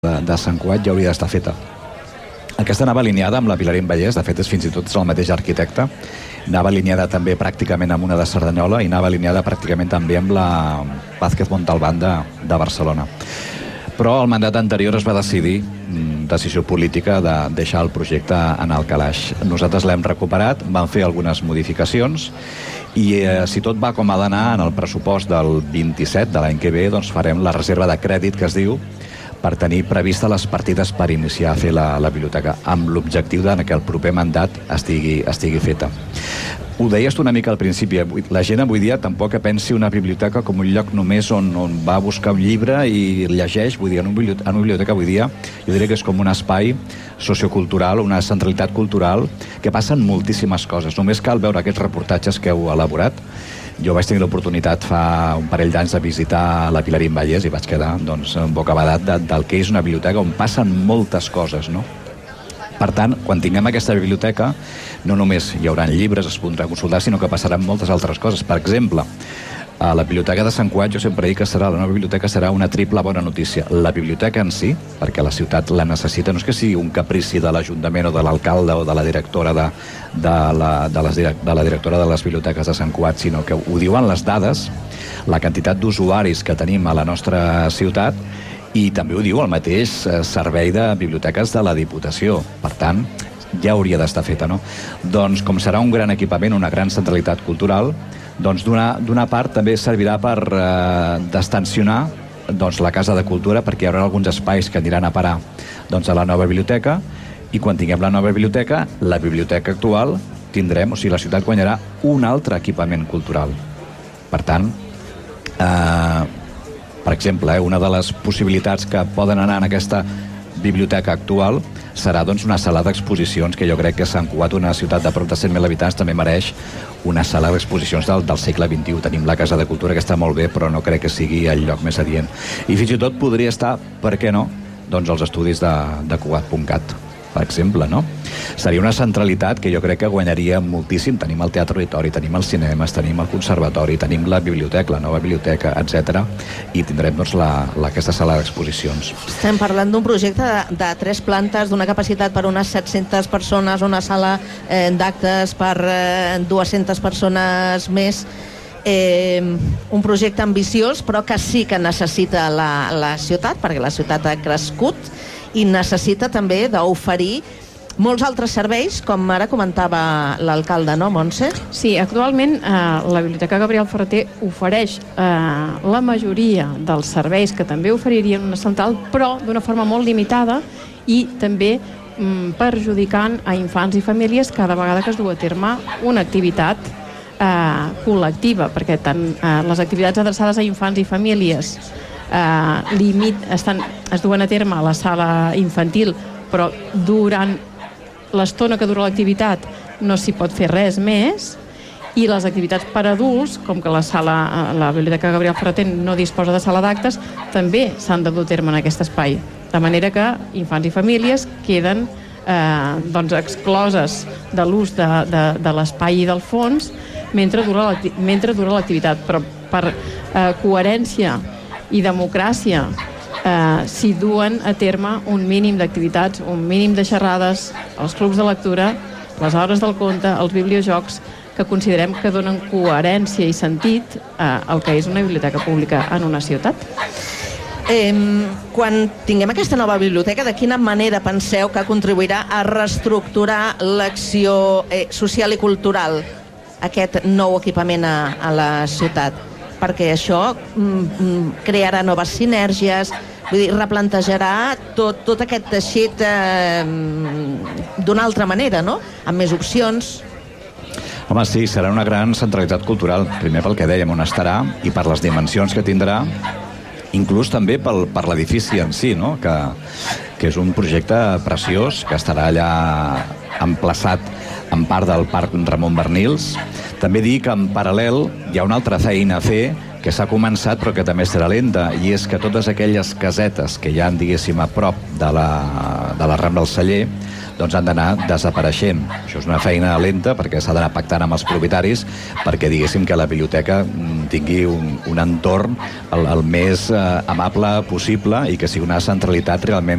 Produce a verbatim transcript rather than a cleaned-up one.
de, de Sant Cugat ja hauria d'estar feta. Aquesta anava alineada amb la Pilarín Vallès, de fet és fins i tot el mateix arquitecte, anava alineada també pràcticament amb una de Cerdanyola i anava alineada pràcticament també amb la Vázquez Montalbán de, de Barcelona. Però el mandat anterior es va decidir, decisió política, de deixar el projecte en el calaix. Nosaltres l'hem recuperat, vam fer algunes modificacions i eh, si tot va com ha d'anar en el pressupost del vint-i-set de l'any que ve, doncs farem la reserva de crèdit que es diu, per tenir prevista les partides per iniciar a fer la, la biblioteca, amb l'objectiu de que el proper mandat estigui, estigui feta. Ho deies tu una mica al principi, la gent avui dia tampoc pensi una biblioteca com un lloc només on, on va a buscar un llibre i llegeix, vull dir, en una biblioteca, en una biblioteca avui dia jo diria que és com un espai sociocultural, una centralitat cultural, que passen moltíssimes coses. Només cal veure aquests reportatges que heu elaborat. Jo vaig tenir l'oportunitat fa un parell d'anys de visitar la Pilarín Vallès i vaig quedar doncs, bocabadat de, del que és una biblioteca on passen moltes coses, no? Per tant, quan tinguem aquesta biblioteca, no només hi haurà llibres, es podrà consultar, sinó que passaran moltes altres coses. Per exemple, a la Biblioteca de Sant Cugat jo sempre dic que serà, la nova biblioteca serà una triple bona notícia. La biblioteca en si, perquè la ciutat la necessita, no és que sigui un caprici de l'Ajuntament o de l'alcalde o de la directora de, de, la, de, les, de la directora de les biblioteques de Sant Cugat, sinó que ho diuen les dades, la quantitat d'usuaris que tenim a la nostra ciutat, i també ho diu el mateix servei de biblioteques de la Diputació. Per tant, ja hauria d'estar feta, no? Doncs com serà un gran equipament, una gran centralitat cultural, doncs d'una part també servirà per eh, destensionar doncs, la Casa de Cultura, perquè hi haurà alguns espais que aniran a parar doncs, a la nova biblioteca, i quan tinguem la nova biblioteca, la biblioteca actual tindrem, o sigui, la ciutat guanyarà un altre equipament cultural. Per tant, eh, per exemple, eh, una de les possibilitats que poden anar en aquesta biblioteca actual serà doncs, una sala d'exposicions, que jo crec que Sant Cugat, una ciutat de prop de cent mil habitants, també mereix una sala d'exposicions del, del segle vint-i-u. Tenim la Casa de Cultura, que està molt bé, però no crec que sigui el lloc més adient. I fins i tot podria estar, per què no, doncs els estudis de, de Cugat punt cat, per exemple, no? Seria una centralitat que jo crec que guanyaria moltíssim. Tenim el Teatre Auditori, tenim els cinemes, tenim el conservatori, tenim la biblioteca, la nova biblioteca, etcètera. I tindrem doncs, la, la, aquesta sala d'exposicions. Estem parlant d'un projecte de, de tres plantes, d'una capacitat per unes set-centes persones, una sala eh, d'actes per eh, dues-centes persones més. Eh, un projecte ambiciós, però que sí que necessita la, la ciutat, perquè la ciutat ha crescut i necessita també d'oferir molts altres serveis, com ara comentava l'alcalde, no, Montse? Sí, actualment eh, la Biblioteca Gabriel Ferrater ofereix eh, la majoria dels serveis que també oferirien una central, però d'una forma molt limitada i també mm, perjudicant a infants i famílies cada vegada que es du a terme una activitat eh, col·lectiva, perquè tant eh, les activitats adreçades a infants i famílies eh, limit, estan, es duen a terme a la sala infantil, però durant l'estona que dura l'activitat no s'hi pot fer res més, i les activitats per adults, com que la sala, la Biblioteca Gabriel Ferrater no disposa de sala d'actes, també s'han de dur a terme en aquest espai, de manera que infants i famílies queden eh, doncs excloses de l'ús de, de, de l'espai i del fons mentre dura mentre dura l'activitat, però per eh, coherència i democràcia eh, s'hi duen a terme un mínim d'activitats, un mínim de xerrades, els clubs de lectura, les hores del conte, els bibliojocs, que considerem que donen coherència i sentit eh, al que és una biblioteca pública en una ciutat. Eh, quan tinguem aquesta nova biblioteca, de quina manera penseu que contribuirà a reestructurar l'acció eh, social i cultural, aquest nou equipament a, a la ciutat? Perquè això mm, crearà noves sinergies, vull dir, replantejarà tot, tot aquest teixit eh, d'una altra manera, no? Amb més opcions. Home, sí, serà una gran centralitat cultural, primer pel que dèiem, on estarà, i per les dimensions que tindrà, inclús també pel, per l'edifici en si, no? que, que és un projecte preciós, que estarà allà emplaçat en part del Parc Ramon Bernils. També dir que en paral·lel hi ha una altra feina a fer que s'ha començat però que també serà lenta, i és que totes aquelles casetes que hi ha, diguéssim, a prop de la, de la Rambla del Celler, doncs han d'anar desapareixent. Això és una feina lenta perquè s'ha d'anar pactant amb els propietaris perquè diguéssim que la biblioteca tingui un, un entorn el, el més eh, amable possible i que sigui una centralitat realment